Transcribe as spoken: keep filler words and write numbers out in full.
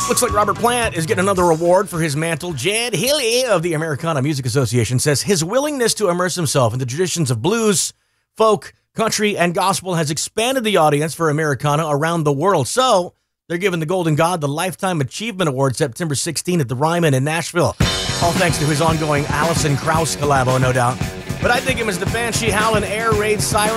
Looks like Robert Plant is getting another award for his mantle. Jed Healy of the Americana Music Association says his willingness to immerse himself in the traditions of blues, folk, country, and gospel has expanded the audience for Americana around the world. So they're giving the Golden God the Lifetime Achievement Award September sixteenth at the Ryman in Nashville. All thanks to his ongoing Alison Krauss collabo, no doubt. But I think him as the Banshee Howlin' Air Raid Siren.